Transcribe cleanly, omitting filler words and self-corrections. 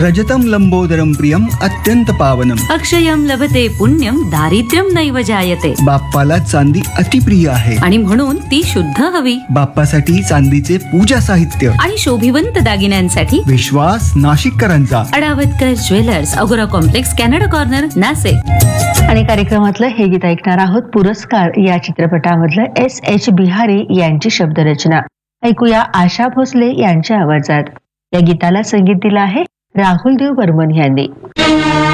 रजतं लंबोदरं प्रियम अत्यंत पावनम. अक्षयम लभते पुण्यम दारिद्र्यम नैव जायते. बाप्पाला चांदी अतिप्रिय आहे आणि म्हणून ती शुद्ध हवी. बाप्पासाठी चांदीचे पूजा साहित्य आणि शोभिवंत दागिन्यांसाठी विश्वास नाशिककरांचा. अडावतकर ज्वेलर्स, अगोरा कॉम्प्लेक्स, कॅनडा कॉर्नर, नाशिक. आणि कार्यक्रमातलं हे गीत ऐकणार आहोत पुरस्कार या चित्रपटामधलं S.H. बिहारी यांची शब्दरचना. ऐकूया आशा भोसले यांच्या आवाजात. या गीताला संगीत दिलं आहे राहुल देव बर्मन यांनी.